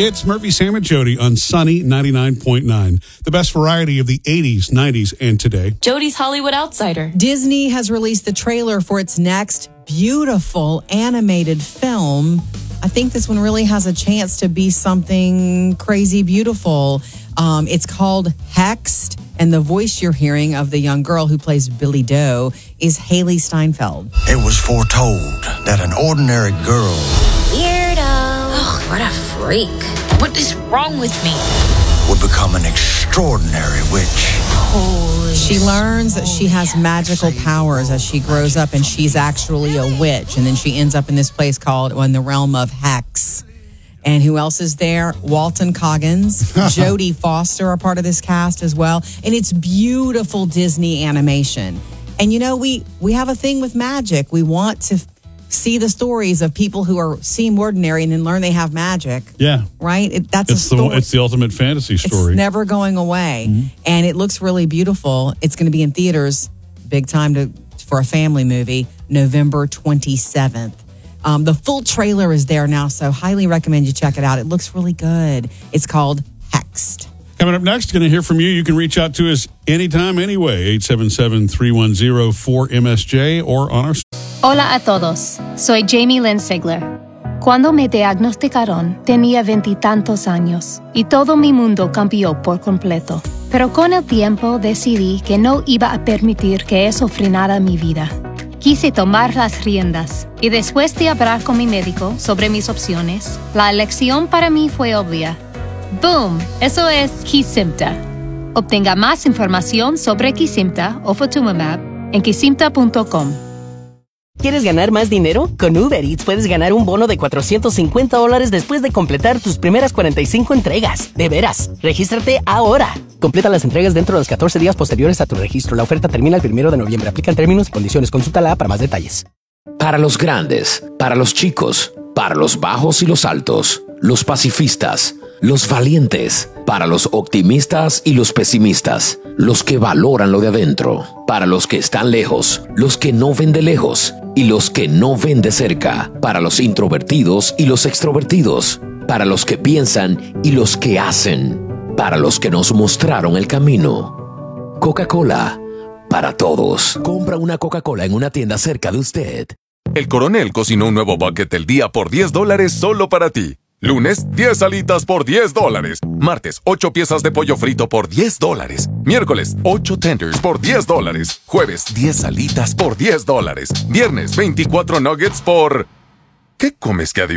It's Murphy, Sam, and Jody on Sunny 99.9. The best variety of the 80s, 90s, and today. Jody's Hollywood Outsider. Disney has released the trailer for its next beautiful animated film. I think this one really has a chance to be something crazy beautiful. It's called Hexed, and the voice you're hearing of the young girl who plays Billy Doe is Haley Steinfeld. It was foretold that an ordinary girl... Weirdo. Oh, what a freak. What is wrong with me? ...would become an extraordinary witch. She learns that she has magical powers as she grows up, and she's actually a witch. And then she ends up in this place called, in the realm of Hex. And who else is there? Walton Goggins, Jodie Foster are part of this cast as well. And it's beautiful Disney animation. And you know, we have a thing with magic. We want to see the stories of people who seem ordinary and then learn they have magic. Yeah. Right? It's the ultimate fantasy story. It's never going away. Mm-hmm. And it looks really beautiful. It's going to be in theaters, big time for a family movie, November 27th. The full trailer is there now, so highly recommend you check it out. It looks really good. It's called Hexed. Coming up next, going to hear from you. You can reach out to us anytime, anyway. 877-310-4MSJ or on our... Hola a todos. Soy Jamie Lynn Sigler. Cuando me diagnosticaron, tenía 20 y tantos años y todo mi mundo cambió por completo. Pero con el tiempo decidí que no iba a permitir que eso frenara mi vida. Quise tomar las riendas y después de hablar con mi médico sobre mis opciones, la elección para mí fue obvia. ¡Boom! Eso es Kesimpta. Obtenga más información sobre Kesimpta o Ofatumumab en kesimpta.com. ¿Quieres ganar más dinero? Con Uber Eats puedes ganar un bono de $450 después de completar tus primeras 45 entregas. ¡De veras! ¡Regístrate ahora! Completa las entregas dentro de los 14 días posteriores a tu registro. La oferta termina el 1 de noviembre. Aplican términos y condiciones. Consúltala para más detalles. Para los grandes, para los chicos, para los bajos y los altos, los pacifistas, los valientes, para los optimistas y los pesimistas, los que valoran lo de adentro, para los que están lejos, los que no ven de lejos y los que no ven de cerca, para los introvertidos y los extrovertidos, para los que piensan y los que hacen, para los que nos mostraron el camino. Coca-Cola, para todos. Compra una Coca-Cola en una tienda cerca de usted. El Coronel cocinó un nuevo bucket del día por $10 solo para ti. Lunes, 10 alitas por $10. Martes, 8 piezas de pollo frito por $10. Miércoles, 8 tenders por $10. Jueves, 10 alitas por $10. Viernes, 24 nuggets por... ¿Qué comes que adivina?